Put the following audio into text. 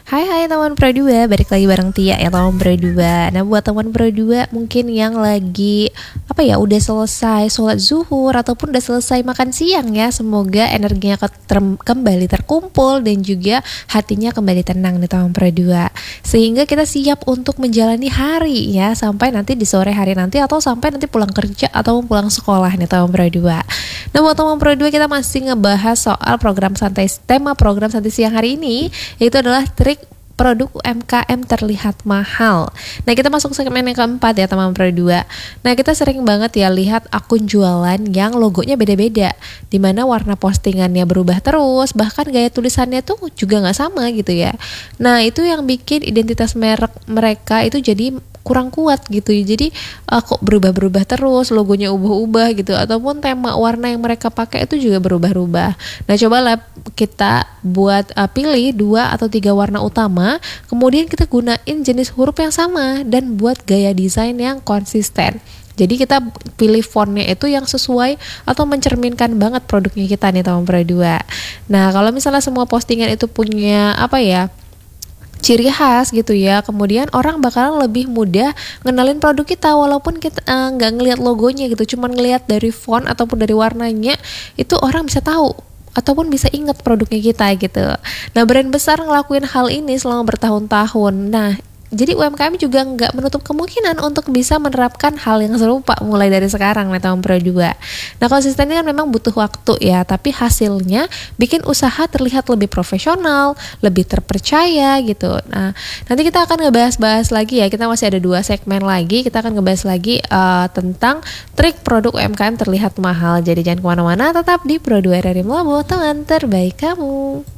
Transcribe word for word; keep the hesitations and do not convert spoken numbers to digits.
Hai hai teman Pro dua, balik lagi bareng Tia ya teman Pro dua. Nah buat teman Pro dua mungkin yang lagi apa ya udah selesai sholat zuhur ataupun udah selesai makan siang ya, semoga energinya ter- kembali terkumpul dan juga hatinya kembali tenang nih teman Pro dua, sehingga kita siap untuk menjalani hari ya sampai nanti di sore hari nanti atau sampai nanti pulang kerja atau pulang sekolah nih teman Pro dua. Nah buat teman Pro dua kita masih ngebahas soal program santai, tema program santai siang hari ini yaitu adalah trik produk U M K M terlihat mahal. Nah kita masuk segmen yang keempat ya teman Pro dua. Nah kita sering banget ya lihat akun jualan yang logonya beda-beda, dimana warna postingannya berubah terus, bahkan gaya tulisannya tuh juga gak sama gitu ya. Nah itu yang bikin identitas merek mereka itu jadi kurang kuat gitu. Jadi uh, kok berubah-berubah terus, logonya ubah-ubah gitu, ataupun tema warna yang mereka pakai itu juga berubah-ubah. Nah cobalah kita buat uh, pilih dua atau tiga warna utama, kemudian kita gunain jenis huruf yang sama dan buat gaya desain yang konsisten. Jadi kita pilih fontnya itu yang sesuai atau mencerminkan banget produknya kita nih teman Pro dua. Nah kalau misalnya semua postingan itu punya apa ya ciri khas gitu ya, kemudian orang bakalan lebih mudah ngenalin produk kita walaupun kita nggak uh, ngelihat logonya gitu, cuman ngelihat dari font ataupun dari warnanya itu orang bisa tahu ataupun bisa ingat produknya kita gitu. Nah brand besar ngelakuin hal ini selama bertahun-tahun. Nah jadi U M K M juga nggak menutup kemungkinan untuk bisa menerapkan hal yang serupa mulai dari sekarang nih tahun Pro dua. Nah konsisten ini kan memang butuh waktu ya, tapi hasilnya bikin usaha terlihat lebih profesional, lebih terpercaya gitu. Nah nanti kita akan ngebahas-bahas lagi ya, kita masih ada dua segmen lagi, kita akan ngebahas lagi uh, tentang trik produk U M K M terlihat mahal. Jadi jangan kemana-mana, tetap di Pro dua R R I Mlabo, teman terbaik kamu.